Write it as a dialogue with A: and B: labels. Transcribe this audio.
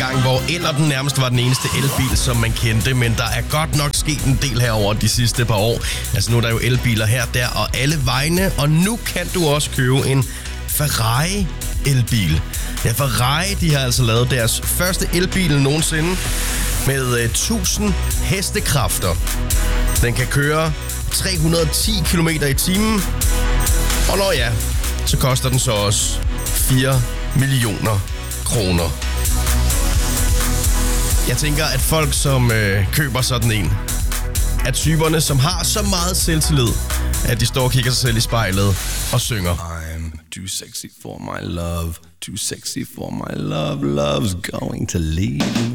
A: gang, hvor den nærmest var den eneste elbil, som man kendte. Men der er godt nok sket en del herover de sidste par år. Altså nu er der jo elbiler her, der og alle vegne. Og nu kan du også købe en Ferrari elbil. Ja, Ferrari, de har altså lavet deres første elbil nogensinde med 1000 hestekræfter. Den kan køre 310 km i timen. Og når ja, så koster den så også 4 millioner kroner. Jeg tænker, at folk, som køber sådan en, er typerne, som har så meget selvtillid, at de står og kigger sig selv i spejlet og synger. I'm too sexy for my love, too sexy for my love, love's going to leave.